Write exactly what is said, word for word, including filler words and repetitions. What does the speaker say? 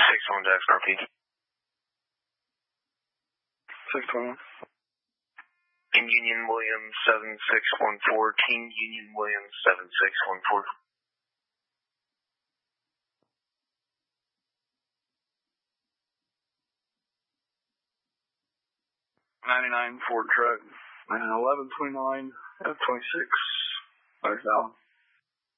six one Jackson R P. six twenty-one. King Union Williams seven six one four. King Union Williams seven six one four. ninety-nine Ford truck. nine eleven twenty-nine F twenty-six. Large Valley.